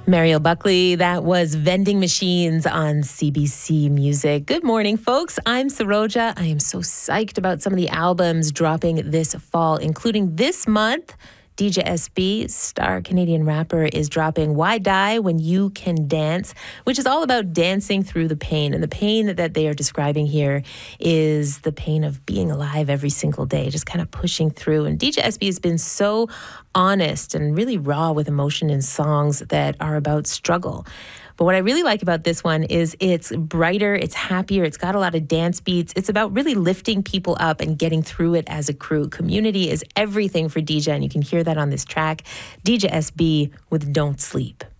Mariel Buckley, that was Vending Machines on CBC Music. Good morning, folks. I'm Saroja. I am so psyched about some of the albums dropping this fall, including this month. DJ SB, star Canadian rapper, is dropping Why Die When You Can Dance, which is all about dancing through the pain. And the pain that they are describing here is the pain of being alive every single day, just kind of pushing through. And DJ SB has been so honest and really raw with emotion in songs that are about struggle. But what I really like about this one is it's brighter, it's happier, it's got a lot of dance beats. It's about really lifting people up and getting through it as a crew. Community is everything for DJ, and you can hear that on this track. DJ SB with Don't Sleep.